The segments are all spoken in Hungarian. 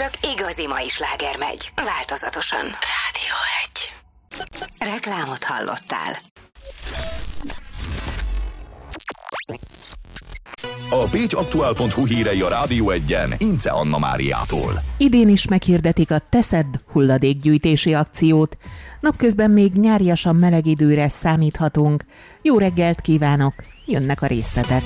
csak igazi mai sláger megy. Változatosan. Rádió 1. Reklámot hallottál. A pécsaktuál.hu hírei a Rádió 1-en Ince Anna Máriától. Idén is meghirdetik a Te szedd hulladékgyűjtési akciót. Napközben még nyáriasan meleg időre számíthatunk. Jó reggelt kívánok! Jönnek a részletek.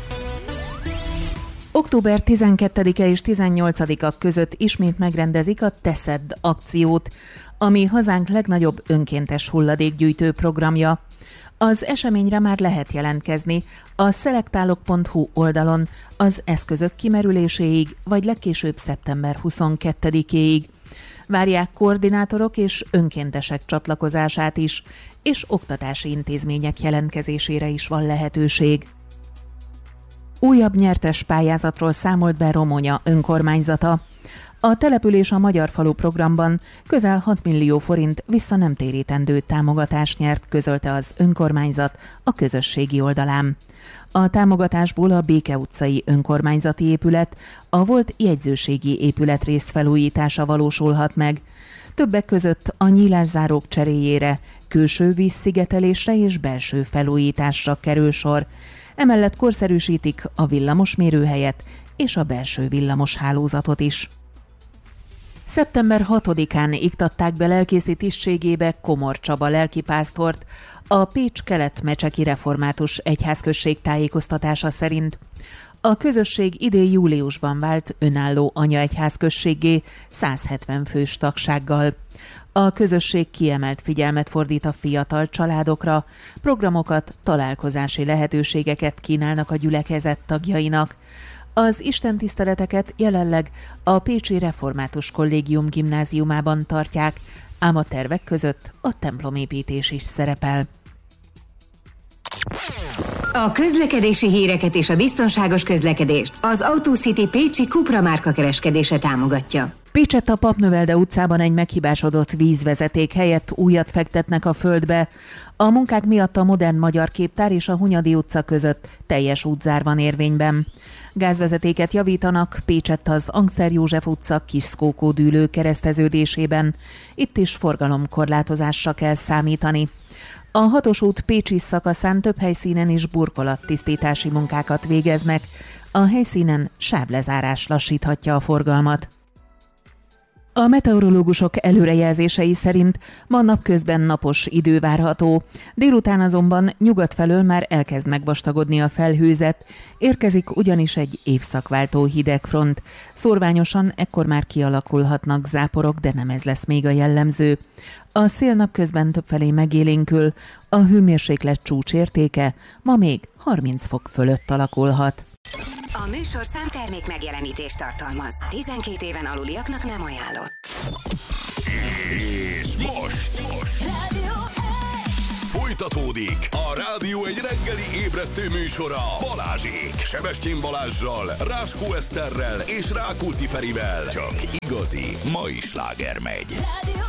Október 12-e és 18-a között ismét megrendezik a Te szedd akciót, ami hazánk legnagyobb önkéntes hulladékgyűjtő programja. Az eseményre már lehet jelentkezni a szelektálok.hu oldalon az eszközök kimerüléséig, vagy legkésőbb szeptember 22-éig. Várják koordinátorok és önkéntesek csatlakozását is, és oktatási intézmények jelentkezésére is van lehetőség. Újabb nyertes pályázatról számolt be Romonya önkormányzata. A Település a Magyar Falu programban közel 6 millió forint visszanemtérítendő támogatást nyert, közölte az önkormányzat a közösségi oldalán. A támogatásból a Béke utcai önkormányzati épület, a volt jegyzőségi épületrész felújítása valósulhat meg. Többek között a nyílászárók cseréjére, külső vízszigetelésre és belső felújításra kerül sor. Emellett korszerűsítik a villamosmérőhelyet és a belső villamoshálózatot is. Szeptember 6-án iktatták be lelkészi tisztségébe Komor Csaba lelkipásztort, a Pécs kelet-mecseki református egyházközség tájékoztatása szerint. A közösség idén júliusban vált önálló anyaegyházközséggé 170 fős tagsággal. A közösség kiemelt figyelmet fordít a fiatal családokra, programokat, találkozási lehetőségeket kínálnak a gyülekezet tagjainak. Az istentiszteleteket jelenleg a Pécsi Református Kollégium gimnáziumában tartják, ám a tervek között a templomépítés is szerepel. A közlekedési híreket és a biztonságos közlekedést az AutoCity Pécsi Cupra márka kereskedése támogatja. Pécsett a Papnövelde utcában egy meghibásodott vízvezeték helyett újat fektetnek a földbe. A munkák miatt a Modern Magyar Képtár és a Hunyadi utca között teljes útzár van érvényben. Gázvezetéket javítanak Pécsett az Angszer József utca Kiszkókó dűlő kereszteződésében. Itt is forgalomkorlátozásra kell számítani. A 6-os út pécsi szakaszán több helyszínen is burkolattisztítási munkákat végeznek. A helyszínen sávlezárás lassíthatja a forgalmat. A meteorológusok előrejelzései szerint ma napközben napos idő várható, délután azonban nyugat felől már elkezd megvastagodni a felhőzet, érkezik ugyanis egy évszakváltó hidegfront. Szórványosan ekkor már kialakulhatnak záporok, de nem ez lesz még a jellemző. A szél napközben többfelé megélénkül, a hőmérséklet csúcsértéke ma még 30 fok fölött alakulhat. A műsorszám termék megjelenítést tartalmaz. 12 éven aluliaknak nem ajánlott. És most Rádió 1. folytatódik a Rádió 1 reggeli ébresztő műsora Balázsék. Sebestyén Balázssal, Ráskó Eszterrel és Rákóczi Ferivel. Csak igazi mai sláger megy. Rádió 1.